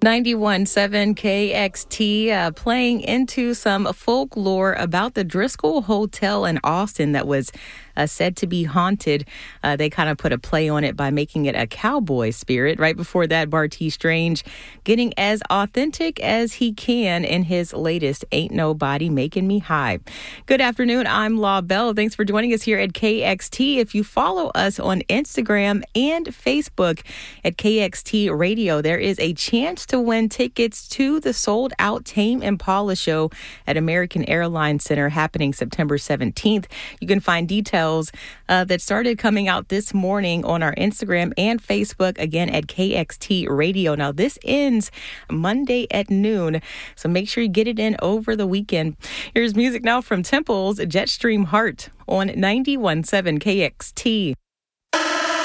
91.7 KXT, playing into some folklore about the Driscoll Hotel in Austin that was said to be haunted. They kind of put a play on it by making it a cowboy spirit. Right before that, Bartees Strange getting as authentic as he can in his latest Ain't Nobody Making Me High. Good afternoon. I'm La Belle. Thanks for joining us here at KXT. If you follow us on Instagram and Facebook at KXT Radio, there is a chance to win tickets to the sold-out Tame Impala show at American Airlines Center happening September 17th. You can find details that started coming out this morning on our Instagram and Facebook, again at KXT Radio. Now, this ends Monday at noon, so make sure you get it in over the weekend. Here's music now from Temple's Jetstream Heart on 91.7 KXT.